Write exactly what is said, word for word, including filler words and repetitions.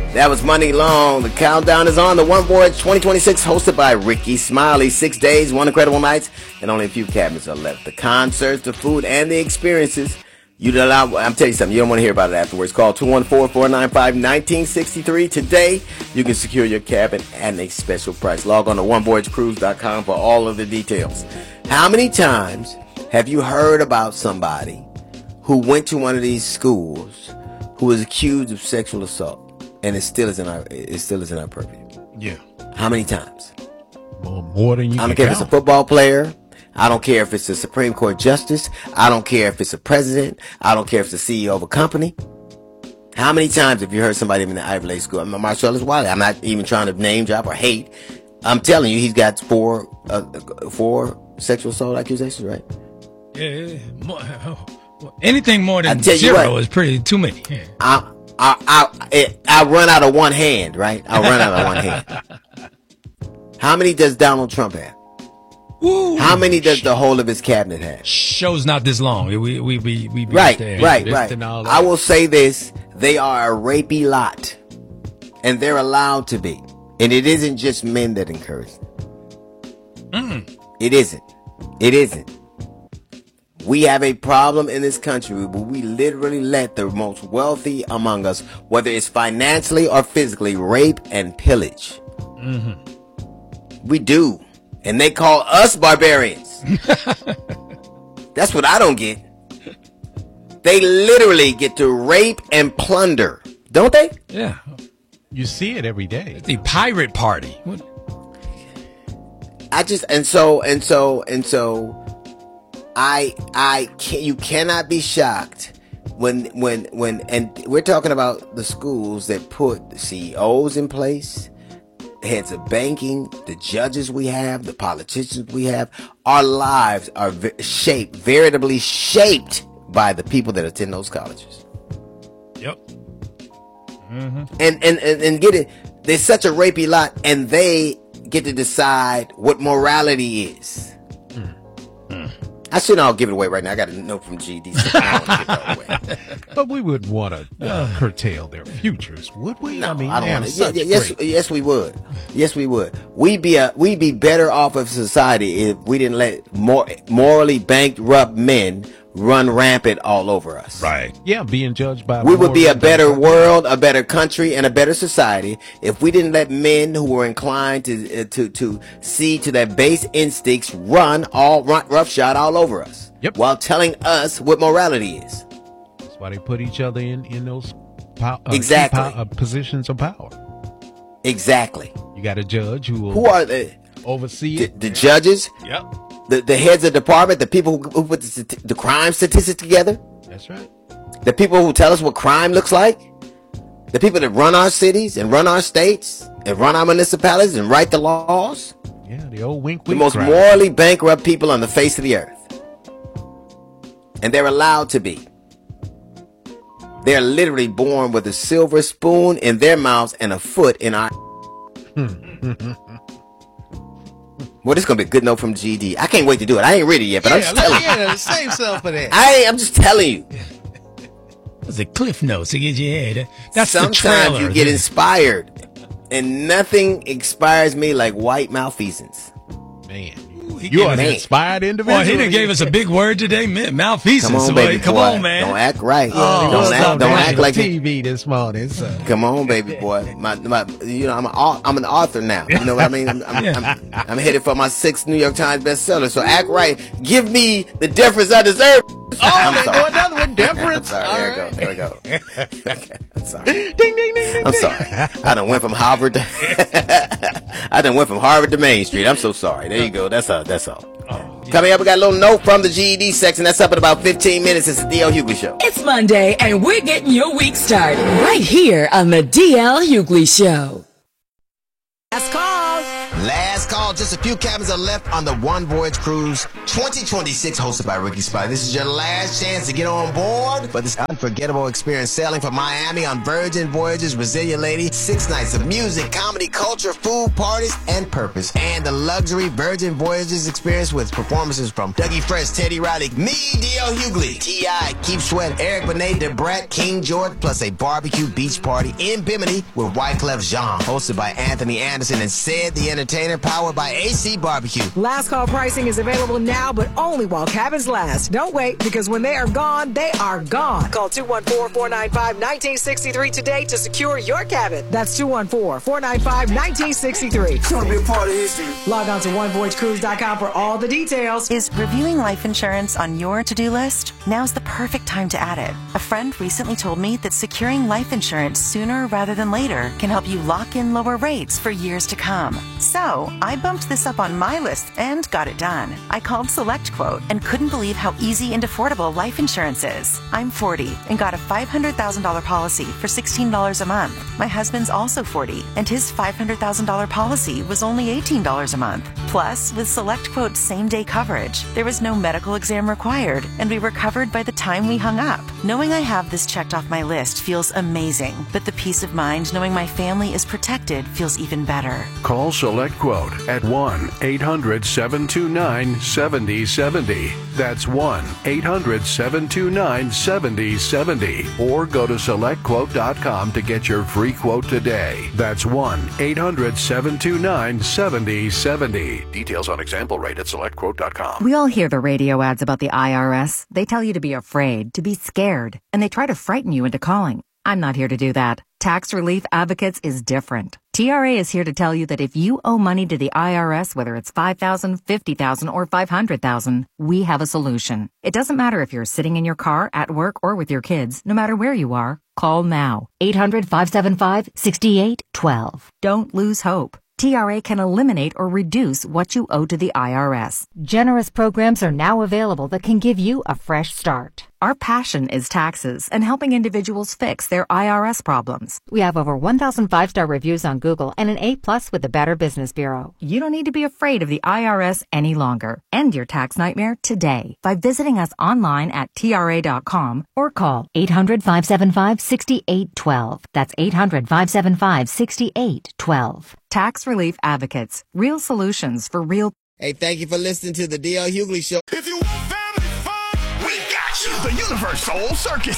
That was Money Long. The countdown is on. The One Voyage twenty twenty-six, hosted by Ricky Smiley. Six days, one incredible nights, and only a few cabins are left. The concerts, the food, and the experiences. You don't allow, I'm telling you something, you don't want to hear about it afterwards. Call two one four, four nine five, one nine six three. Today, you can secure your cabin at a special price. Log on to one voyage cruise dot com for all of the details. How many times have you heard about somebody who went to one of these schools who was accused of sexual assault? And it still is in our it still is in our purview. Yeah. How many times? More, more than you I don't can care count. if it's a football player. I don't care if it's a Supreme Court justice. I don't care if it's a president. I don't care if it's the C E O of a company. How many times have you heard somebody in the Ivy League school? I'm Marcellus Wiley. I'm not even trying to name drop or hate. I'm telling you, he's got four uh, four sexual assault accusations, right? Yeah. More, anything more than tell you zero what, is pretty too many. Yeah. I, I, I, it, I run out of one hand, right? I run out of one hand. How many does Donald Trump have? Ooh, How many does the whole of his cabinet have? Show's not this long. We we we we be Right, there. right, This right. and all that. I will say this: they are a rapey lot, and they're allowed to be. And it isn't just men that encourage them. Mm. It isn't. It isn't. We have a problem in this country where we literally let the most wealthy among us, whether it's financially or physically, rape and pillage. Mm-hmm. We do. And they call us barbarians. That's what I don't get. They literally get to rape and plunder, don't they? Yeah. You see it every day. It's the pirate party. What? I just, and so, and so, and so, I, I can you cannot be shocked when, when, when, and we're talking about the schools that put the C E Os in place, heads of banking, the judges we have, the politicians we have. Our lives are v- shaped, veritably shaped by the people that attend those colleges. Yep. Mm-hmm. And, and, and, and get it, they're such a rapey lot, and they get to decide what morality is. Mm. Mm. I shouldn't all give it away right now. I got a note from G D. So I don't want to give it all away. But we wouldn't want to uh, curtail their futures, would we? No, I mean, I don't they want have to. Yeah, such yeah, yes, great- yes, we would. Yes, we would. We'd be a, we'd be better off as a society if we didn't let more morally bankrupt men run rampant all over us. Right. Yeah, being judged by. We would be a more better than- world, a better country, and a better society if we didn't let men who were inclined to uh, to to see to their base instincts run all run, roughshod all over us. Yep. While telling us what morality is. That's why they put each other in in those pow- uh, Exactly. key pow- uh, positions of power. Exactly. You got a judge who will Who are the oversee the, it. the judges? Yep. The the heads of department, the people who, who put the, stati- the crime statistics together, That's right. the people who tell us what crime looks like, the people that run our cities and run our states and run our municipalities and write the laws, Yeah, the old wink the wink. most crowd. morally bankrupt people on the face of the earth. And they're allowed to be. They're literally born with a silver spoon in their mouths and a foot in our... Well, this is going to be a good note from G D. I can't wait to do it. I ain't ready yet, but I'm just telling you. Yeah, save some for that. I ain't, I'm just telling you. That's a cliff notes to get your head. That's the Sometimes trailer. you get inspired. And nothing inspires me like white malfeasance. Man, He you are an man. inspired individual. Boy, he done gave us a big word today, man. Malfeasance. Come on, boy. baby Come boy. on, man. Don't act right. Oh, don't what's act, up, don't man? act like T V this morning. So. Come on, baby boy. My, my, you know, I'm an, au- I'm an author now. You know what I mean? I'm, I'm, Yeah. I'm, I'm headed for my sixth New York Times bestseller. So act right. Give me the deference I deserve. Oh, I'm they sorry. go another one. I'm Deference. sorry. All There we go. right. There we go. Okay. I'm sorry. Ding, ding, ding, ding, I'm ding. sorry. I done went from Harvard to I done went from Harvard to Main Street. I'm so sorry. There you go. That's all. That's all. Oh, yeah. Coming up, we got a little note from the G E D section. That's up in about fifteen minutes. It's the D L Hughley Show. It's Monday, and we're getting your week started right here on the D L Hughley Show. Last call. Last call. Just a few cabins are left on the One Voyage Cruise twenty twenty-six, hosted by Ricky Smiley. This is your last chance to get on board for this unforgettable experience sailing from Miami on Virgin Voyages Brazilian Lady. Six nights of music, comedy, culture, food, parties, and purpose. And the luxury Virgin Voyages experience with performances from Dougie Fresh, Teddy Riley, me, D L Hughley, T I, Keith Sweat, Eric Benet, DeBrat, King George, plus a barbecue beach party in Bimini with Wyclef Jean, hosted by Anthony Anderson and Sid the Entertainer, powered by A C Barbecue. Last call pricing is available now, but only while cabins last. Don't wait, because when they are gone, they are gone. Call two one four, four nine five, one nine six three today to secure your cabin. That's two one four, four nine five, one nine six three. It's gonna be a part of history. Log on to one voyage cruise dot com for all the details. Is reviewing life insurance on your to-do list? Now's the perfect time to add it. A friend recently told me that securing life insurance sooner rather than later can help you lock in lower rates for years to come. So I bumped this up on my list and got it done. I called SelectQuote and couldn't believe how easy and affordable life insurance is. I'm forty and got a five hundred thousand dollars policy for sixteen dollars a month. My husband's also forty and his five hundred thousand dollars policy was only eighteen dollars a month. Plus, with SelectQuote's same-day coverage, there was no medical exam required and we were covered by the time we hung up. Knowing I have this checked off my list feels amazing, but the peace of mind knowing my family is protected feels even better. Call SelectQuote at one eight hundred, seven two nine, seven zero seven zero. That's one eight hundred, seven two nine, seven zero seven zero. Or go to select quote dot com to get your free quote today. That's one eight hundred, seven two nine, seven zero seven zero. Details on example rate at select quote dot com. We all hear the radio ads about the I R S. They tell you to be afraid, to be scared, and they try to frighten you into calling. I'm not here to do that. Tax Relief Advocates is different. T R A is here to tell you that if you owe money to the I R S, whether it's five thousand dollars, fifty thousand dollars, or five hundred thousand dollars, we have a solution. It doesn't matter if you're sitting in your car, at work, or with your kids. No matter where you are, call now. eight hundred, five seven five, six eight one two. Don't lose hope. T R A can eliminate or reduce what you owe to the I R S. Generous programs are now available that can give you a fresh start. Our passion is taxes and helping individuals fix their I R S problems. We have over one thousand five-star reviews on Google and an A plus with the Better Business Bureau. You don't need to be afraid of the I R S any longer. End your tax nightmare today by visiting us online at T R A dot com or call eight hundred, five seven five, six eight one two. That's eight hundred, five seven five, six eight one two. Tax Relief Advocates. Real solutions for real. Hey, thank you for listening to the D L Hughley Show. If you want family fun, we got you. The Universal Circus